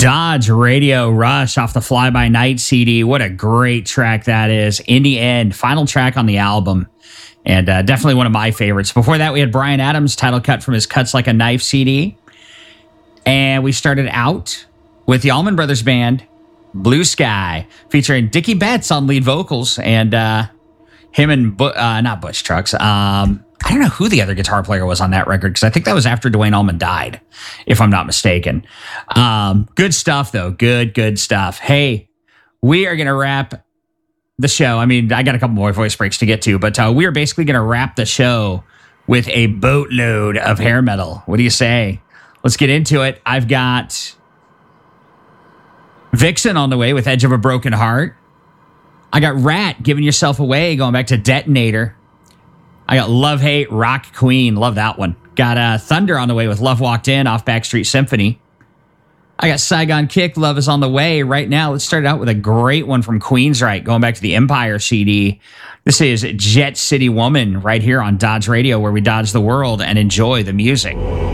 Dodge Radio Rush off the Fly By Night CD. What a great track that is. In the End, final track on the album. And definitely one of my favorites. Before that, we had Bryan Adams' title cut from his Cuts Like a Knife CD. And we started out with the Allman Brothers Band, Blue Sky, featuring Dickie Betts on lead vocals. And him and, not Butch Trucks, I don't know who the other guitar player was on that record, because I think that was after Duane Allman died, if I'm not mistaken. Good stuff, though. Good stuff. Hey, we are going to wrap the show. I mean, I got a couple more voice breaks to get to, but we are basically going to wrap the show with a boatload of hair metal. What do you say? Let's get into it. I've got Vixen on the way with Edge of a Broken Heart. I got Rat, Giving Yourself Away, going back to Detonator. I got Love Hate, Rock Queen. Love that one. Got Thunder on the way with Love Walked In off Backstreet Symphony. I got Saigon Kick, Love Is on the Way. Right now, let's start out with a great one from Queensryche, going back to the Empire CD. This is Jet City Woman right here on Dodge Radio, where we dodge the world and enjoy the music.